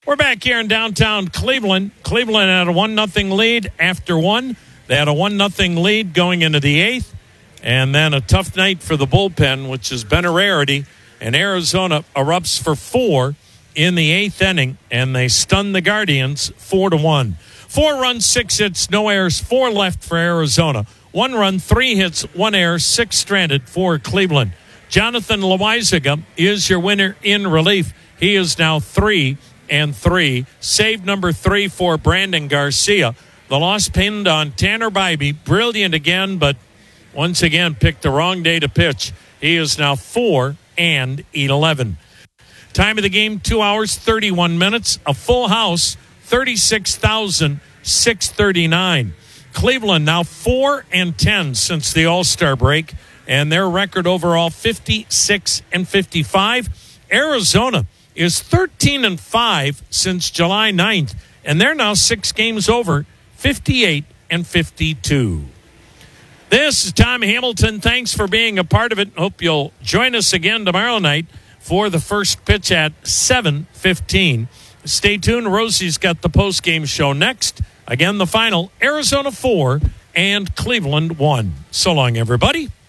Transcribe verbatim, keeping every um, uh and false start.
We're back here in downtown Cleveland. Cleveland had a one nothing lead after one. They had a one nothing lead going into the eighth. And then a tough night for the bullpen, which has been a rarity. And Arizona erupts for four in the eighth inning, and they stun the Guardians four to one. Four runs, six hits, no errors, four left for Arizona. One run, three hits, one error, six stranded for Cleveland. Jonathan Loaisiga is your winner in relief. He is now three and three. Save number three for Brandon Garcia. The loss pinned on Tanner Bybee. Brilliant again, but once again picked the wrong day to pitch. He is now four and eleven. Time of the game, two hours, thirty-one minutes. A full house, thirty-six thousand six hundred thirty-nine. Cleveland now four and ten since the All-Star break, and their record overall fifty-six and fifty-five. Arizona is thirteen and five since July ninth, and they're now six games over, fifty-eight and fifty-two. This is Tom Hamilton. Thanks for being a part of it. Hope you'll join us again tomorrow night for the first pitch at seven fifteen. Stay tuned. Rosie's got the post-game show next. Again, the final, Arizona four and Cleveland one. So long, everybody.